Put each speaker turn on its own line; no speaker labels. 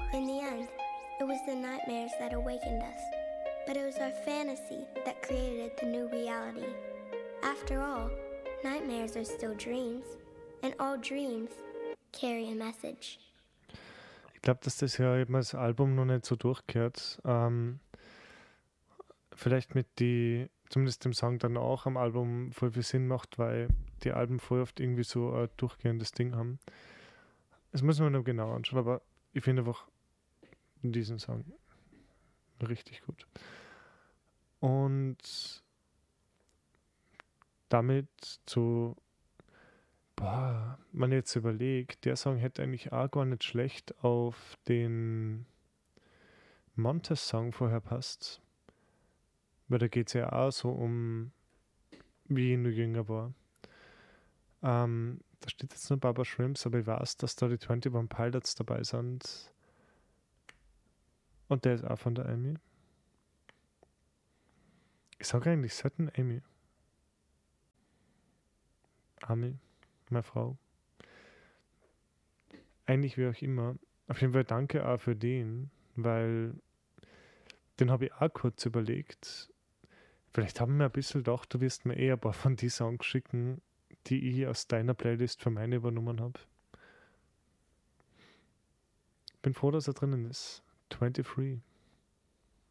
In the end, it was the nightmares that awakened us, but it was our fantasy that created the new reality. After all, nightmares are still dreams, and all dreams carry a message.
Ich glaube, dass das ja eben als Album noch nicht so durchgehört. Vielleicht zumindest dem Song danach am Album voll viel Sinn macht, weil die Alben voll oft irgendwie so ein durchgehendes Ding haben. Das muss man noch genau anschauen, aber ich finde einfach diesen Song richtig gut. Und damit man jetzt überlegt, der Song hätte eigentlich auch gar nicht schlecht auf den Montes-Song vorher passt. Weil da geht es ja auch so um, wie ich noch jünger war. Da steht jetzt nur Baba Shrimps, aber ich weiß, dass da die 21 Pilots dabei sind. Und der ist auch von der Amy. Ich sage eigentlich selten Amy. Amy, meine Frau. Eigentlich wie auch immer. Auf jeden Fall danke auch für den, weil den habe ich auch kurz überlegt. Vielleicht haben wir ein bisschen gedacht, du wirst mir eher ein paar von den Songs schicken, die ich aus deiner Playlist für meine übernommen habe. Bin froh, dass er drinnen ist. 23.